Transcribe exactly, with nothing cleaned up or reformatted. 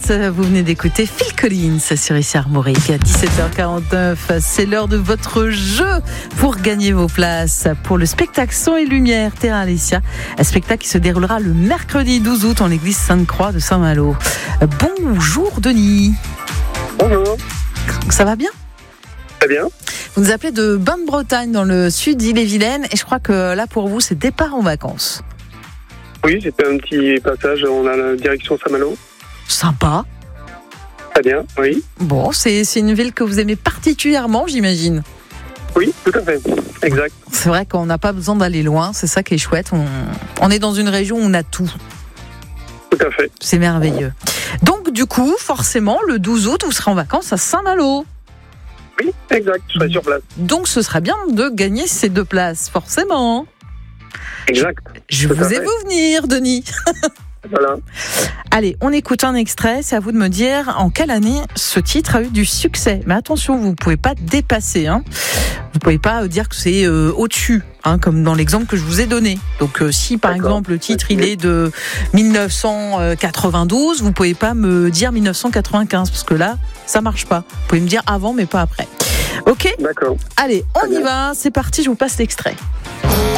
Vous venez d'écouter Phil Collins sur I C Armorique à dix-sept heures quarante-neuf. C'est l'heure de votre jeu pour gagner vos places pour le spectacle Son et Lumière Terra Alessia. Un spectacle qui se déroulera le mercredi douze août en l'église Sainte-Croix de Saint-Malo. Bonjour Denis. Bonjour. Ça va bien ? Très bien. Vous nous appelez de Bain-de-Bretagne dans le sud d'Ille-et-Vilaine et je crois que là pour vous c'est départ en vacances. Oui, c'était un petit passage, on a la direction Saint-Malo. Sympa. Très bien, oui. Bon, c'est, c'est une ville que vous aimez particulièrement, j'imagine. Oui, tout à fait, exact. C'est vrai qu'on n'a pas besoin d'aller loin, c'est ça qui est chouette. On, on est dans une région où on a tout. Tout à fait. C'est merveilleux. Donc du coup, forcément, le douze août, vous serez en vacances à Saint-Malo. Oui, exact, je serai sur place. Donc ce sera bien de gagner ces deux places, forcément. Exact. Je Tout vous à ai fait. vu venir, Denis. Voilà. Allez, on écoute un extrait. C'est à vous de me dire en quelle année ce titre a eu du succès. Mais attention, vous ne pouvez pas dépasser. Hein. Vous ne pouvez pas dire que c'est euh, au-dessus, hein, comme dans l'exemple que je vous ai donné. Donc euh, si par D'accord. exemple le titre il est de dix-neuf cent quatre-vingt-douze, vous ne pouvez pas me dire dix-neuf cent quatre-vingt-quinze parce que là, ça marche pas. Vous pouvez me dire avant mais pas après. Ok ? D'accord. Allez, on Très y bien. va. C'est parti, je vous passe l'extrait.